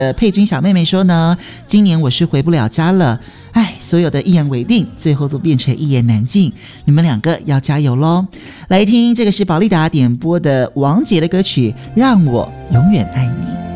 佩君小妹妹说呢，今年我是回不了家了，所有的一言为定，最后都变成一言难尽，你们两个要加油咯。来听，这个是宝丽达点播的王杰的歌曲《让我永远爱你》。